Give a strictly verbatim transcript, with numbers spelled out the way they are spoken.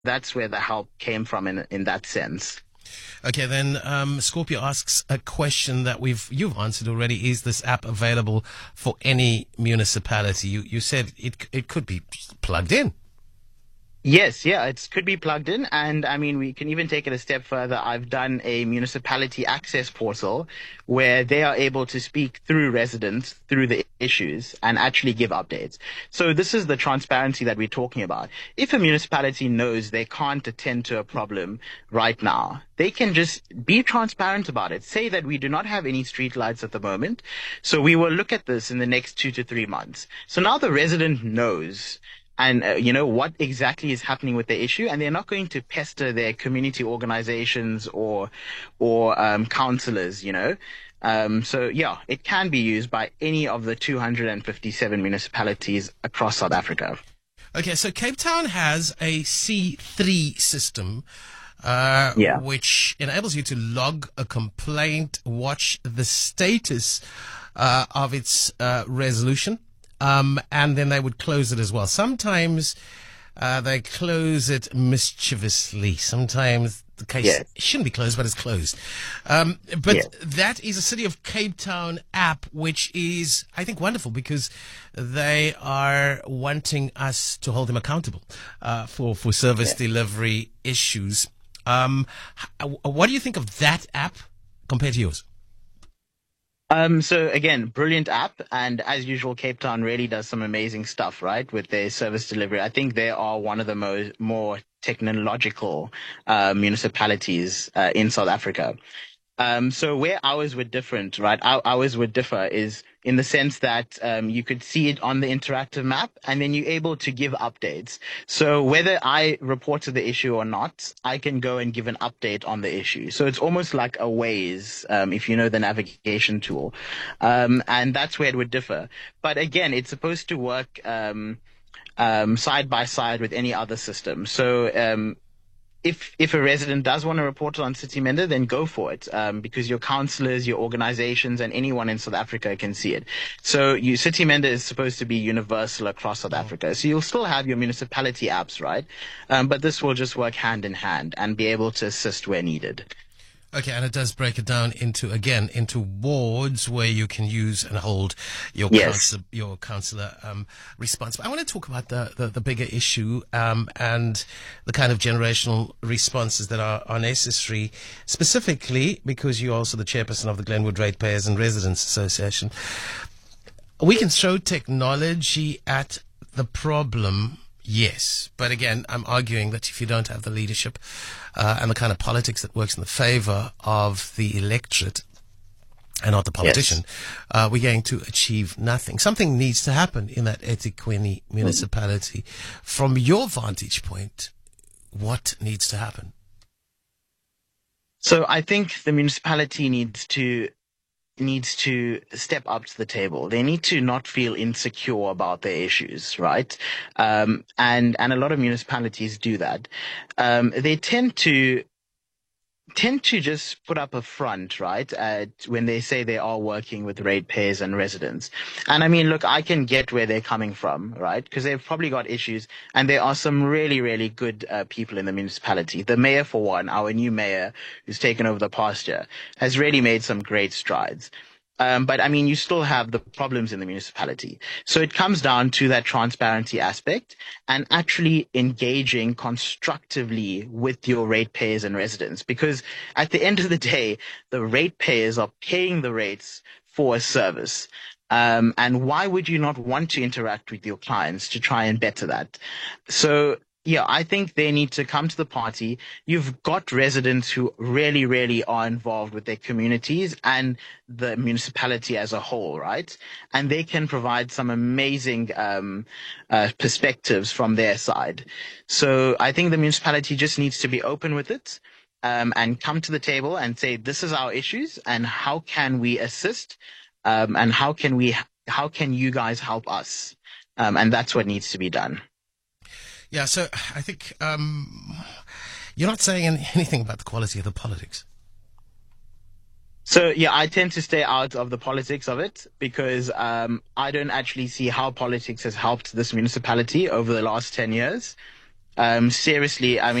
that's where the help came from in in that sense. Okay, then um, Scorpio asks a question that we've you've answered already. Is this app available for any municipality? You you said it it could be plugged in. Yes, yeah, it could be plugged in. And I mean, we can even take it a step further. I've done a municipality access portal where they are able to speak through residents through the issues and actually give updates. So this is the transparency that we're talking about. If a municipality knows they can't attend to a problem right now, they can just be transparent about it. Say that we do not have any streetlights at the moment. So we will look at this in the next two to three months. So now the resident knows and, uh, you know, what exactly is happening with the issue. And they're not going to pester their community organizations or, or, um, councillors, you know. Um, so, yeah, it can be used by any of the two hundred fifty-seven municipalities across South Africa. Okay, so Cape Town has a C three system, uh, Yeah. which enables you to log a complaint, watch the status, uh, of its, uh, resolution. Um, and then they would close it as well. Sometimes uh, they close it mischievously. Sometimes the case Yes. shouldn't be closed, but it's closed. Um, but Yes. that is a City of Cape Town app, which is, I think, wonderful because they are wanting us to hold them accountable uh, for, for service Yes. delivery issues. Um, h- what do you think of that app compared to yours? Um, so again, brilliant app, and as usual, Cape Town really does some amazing stuff, right, with their service delivery. I think they are one of the mo- more technological uh, municipalities uh, in South Africa. Um, so where ours were different, right? Our, ours would differ is in the sense that um, you could see it on the interactive map, and then you're able to give updates. So whether I reported the issue or not, I can go and give an update on the issue. So it's almost like a Waze, um, if you know the navigation tool, um, and that's where it would differ. But again, it's supposed to work um, um, side by side with any other system. So um, if if a resident does want to report it on CityMender, then go for it, um, because your councillors, your organizations, and anyone in South Africa can see it. So you, CityMender is supposed to be universal across South Africa. So you'll still have your municipality apps, right? Um, but this will just work hand in hand and be able to assist where needed. Okay, and it does break it down into, again, into wards where you can use and hold your Yes. council, your councillor um, response. But I want to talk about the, the, the bigger issue um, and the kind of generational responses that are, are necessary, specifically because you're also the chairperson of the Glenwood Ratepayers and Residents Association. We can throw technology at the problem. Yes, but again, I'm arguing that if you don't have the leadership uh, and the kind of politics that works in the favor of the electorate and not the politician, Yes. uh, we're going to achieve nothing. Something needs to happen in that eThekwini municipality. From your vantage point, what needs to happen? So I think the municipality needs to needs to step up to the table. They need to not feel insecure about their issues, right? Um, and and a lot of municipalities do that. Um, they tend to tend to just put up a front, right? Uh, when they say they are working with ratepayers and residents. And I mean, look, I can get where they're coming from, right? Because they've probably got issues, and there are some really, really good uh, people in the municipality. The mayor, for one, our new mayor, who's taken over the past year, has really made some great strides. Um, but I mean, you still have the problems in the municipality. So it comes down to that transparency aspect and actually engaging constructively with your ratepayers and residents. Because at the end of the day, the ratepayers are paying the rates for a service. Um, and why would you not want to interact with your clients to try and better that? So yeah, I think they need to come to the party. You've got residents who really, really are involved with their communities and the municipality as a whole, right? And they can provide some amazing um, uh, perspectives from their side. So I think the municipality just needs to be open with it um, and come to the table and say, this is our issues and how can we assist um, and how can we, how can you guys help us? Um, and that's what needs to be done. Yeah, so I think um, you're not saying any, anything about the quality of the politics. So, yeah, I tend to stay out of the politics of it because um, I don't actually see how politics has helped this municipality over the last ten years. Um, seriously, I mean.